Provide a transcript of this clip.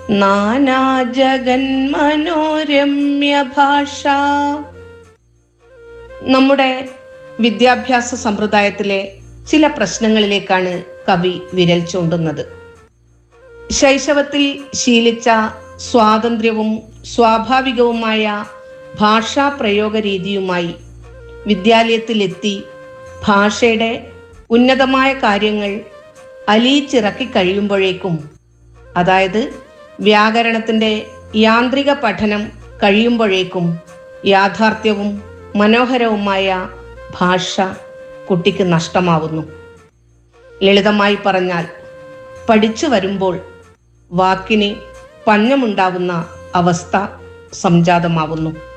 നാനാജഗന്മനോരമ്യ ഭാഷ. നമ്മുടെ വിദ്യാഭ്യാസ സമ്പ്രദായത്തിലെ ചില പ്രശ്നങ്ങളിലേക്കാണ് കവി വിരൽ ചൂണ്ടുന്നത്. ശൈശവത്തിൽ ശീലിച്ച സ്വാതന്ത്ര്യവും സ്വാഭാവികവുമായ ഭാഷാ പ്രയോഗ രീതിയുമായി വിദ്യാലയത്തിലെത്തി ഭാഷയുടെ ഉന്നതമായ കാര്യങ്ങൾ അലിയിച്ചിറക്കി കഴിയുമ്പോഴേക്കും, അതായത് വ്യാകരണത്തിൻ്റെ യാന്ത്രിക പഠനം കഴിയുമ്പോഴേക്കും യാഥാർത്ഥ്യവും മനോഹരവുമായ ഭാഷ കുട്ടിക്ക് നഷ്ടമാവുന്നു. ലളിതമായി പറഞ്ഞാൽ, പഠിച്ചു വരുമ്പോൾ വാക്കിന് പഞ്ഞമുണ്ടാവുന്ന അവസ്ഥ സംജാതമാവുന്നു.